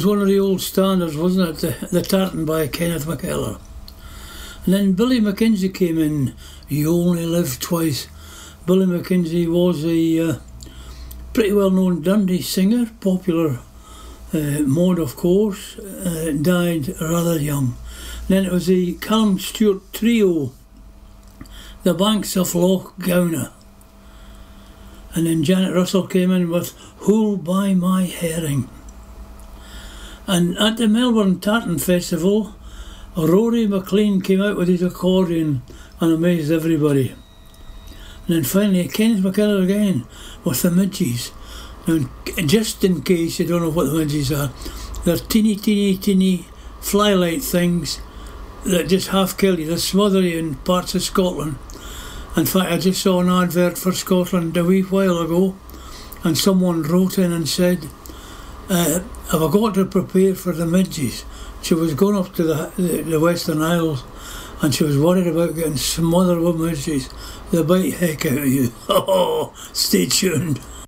was one of the old standards, wasn't it? The Tartan by Kenneth McKellar. And then Billy McKenzie came in. You Only Live Twice. Billy McKenzie was a pretty well-known Dundee singer, popular mode, of course. Died rather young. Then it was the Callum Stewart Trio, The Banks of Loch Gowna. And then Janet Russell came in with Who'll Buy My Herring. And at the Melbourne Tartan Festival, Rory McLean came out with his accordion and amazed everybody. And then finally Kenneth McKellar again with the Midges. Now, just in case you don't know what the Midges are, they're teeny fly-like things that just half kill you. They smother you in parts of Scotland. In fact, I just saw an advert for Scotland a wee while ago, and someone wrote in and said, have I got to prepare for the Midges? She was going up to the Western Isles, and she was worried about getting smothered with midges. They bite heck out of you. Oh, stay tuned.